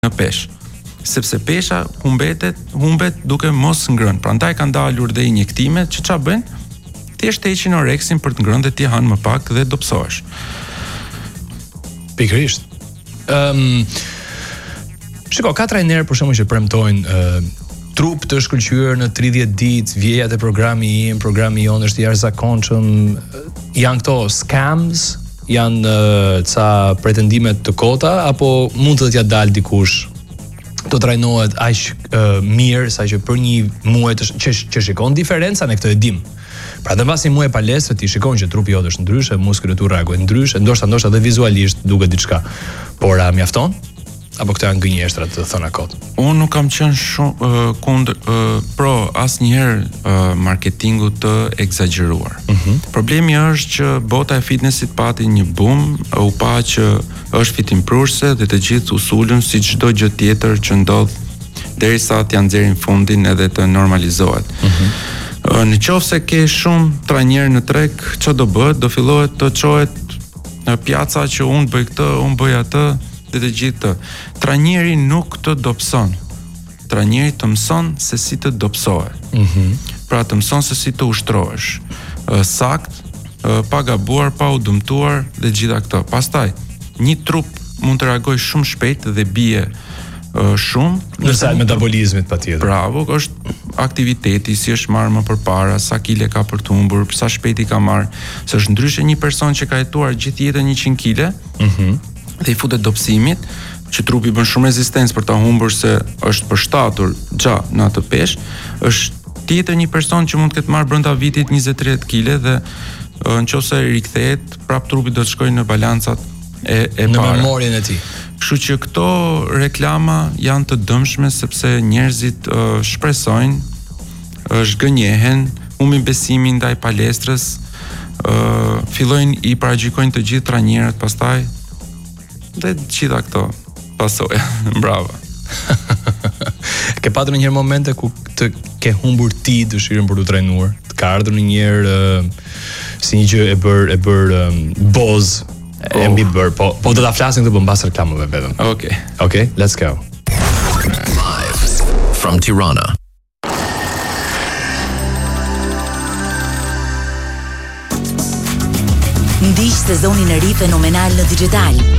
në peshë. Sepse pesha humbet duke mos ngrënë. Prandaj kanë dalur dhe injektimet që ç'a bëjnë? Thjesht heqin oreksin për të ngrënë dhe ti hanë më pak dhe dobësohesh. Pikërisht. Shiko, ka trajnerë për shembull që premtojnë trup të shkëlqyer në 30 ditë, vjejat e programi jonë është i jashtëzakonshëm, janë këto scams, janë ca pretendimet të kota, apo mund të t'ja dalë dikush të trajnohet aq mirë sa që për një muaj që shikon diferencën e këtë e dim. Pra dhe pas një muaj palestre ti shikon që trupi jot është ndryshe, muskulat tu reagojnë ndryshe, ndoshta edhe vizualisht duket diçka. Por a mjafton? Apo këto janë gënjeshtrat të thëna kot? Unë nuk kam qenë shumë kundër pro asnjëherë marketingut të egzageruar. Problemi është që bota e fitnessit pati një boom, u pa që është fitimprurse dhe të gjithë u sulën si çdo gjë tjetër që ndodh derisa të nxjerrin fundin edhe të normalizohet. Në qoftë se ke shumë trajnerë në treg, çfarë do bëhet? Do fillohet të çohet në pjaca që unë bëj këtë, unë bëj atë, dhe të gjithë të. Trajneri nuk të dobëson. Trajneri të mëson se si të dobësohet. Pra të mëson se si të ushtrohesh. Sakt, pa gabuar, pa u dëmtuar dhe gjitha këto. Pastaj, një trup mund të reagoj shumë shpejt dhe bie shumë në sa metabolizmit patjetër. Bravo, është aktiviteti, si është marrë më përpara, sa kile ka për të humbur, sa shpejt i ka marrë, se është ndryshe një person që ka jetuar gjithë jetën 100 kile, dhe i futet dobësimit, që trupi bën shumë rezistencë për ta humbur se është përshtatur gjatë në atë peshë, është tjetër një person që mund të ketë marrë brenda vitit 20-30 kile dhe nëse rikthehet, prap trupi do të shkojë në balancat e para. Në memorien e tij. Kështu që këto reklama janë të dëmshme sepse njerëzit shpresojnë, zhgënjehen, humbin besimin ndaj palestrës, fillojnë i paragjykojnë të gjithë trajnerët pastaj dhe gjitha këto pasoja. Bravo. Ke patur një momente ku të ke humbur ti dëshirën për të trajnuar? Të ka ardhur një herë si një gjë e bër boz e mbi bër, po do ta flasim këtë mbas reklamave vetëm. Okay, let's go. Live from Tirana. Ndiq sezonin e ri fenomenal në digital.